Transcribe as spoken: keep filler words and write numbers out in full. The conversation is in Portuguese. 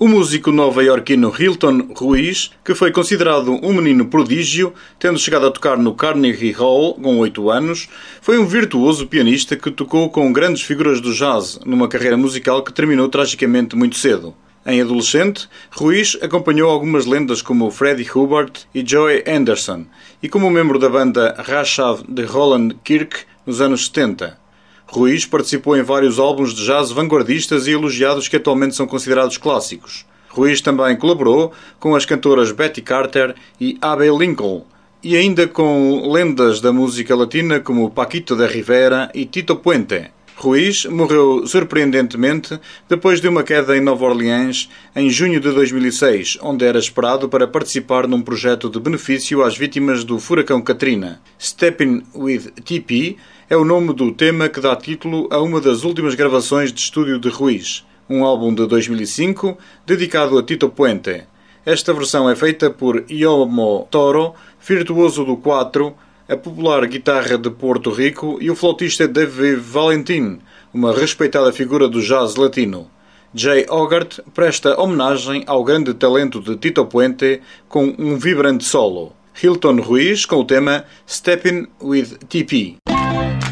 O músico nova-iorquino Hilton Ruiz, que foi considerado um menino prodígio, tendo chegado a tocar no Carnegie Hall com oito anos, foi um virtuoso pianista que tocou com grandes figuras do jazz numa carreira musical que terminou tragicamente muito cedo. Em adolescente, Ruiz acompanhou algumas lendas como Freddie Hubbard e Joey Anderson e como membro da banda Rachad de Holland Kirk nos anos setenta. Ruiz participou em vários álbuns de jazz vanguardistas e elogiados que atualmente são considerados clássicos. Ruiz também colaborou com as cantoras Betty Carter e Abbey Lincoln e ainda com lendas da música latina como Paquito de Rivera e Tito Puente. Ruiz morreu surpreendentemente depois de uma queda em Nova Orleans em junho de dois mil e seis, onde era esperado para participar num projeto de benefício às vítimas do furacão Katrina. Steppin' with T P é o nome do tema que dá título a uma das últimas gravações de estúdio de Ruiz, um álbum de dois mil e cinco dedicado a Tito Puente. Esta versão é feita por Yomo Toro, virtuoso do quatro, a popular guitarra de Porto Rico e o flautista Dave Valentin, uma respeitada figura do jazz latino. Jay Hogarth presta homenagem ao grande talento de Tito Puente com um vibrante solo. Hilton Ruiz com o tema Steppin' with T P.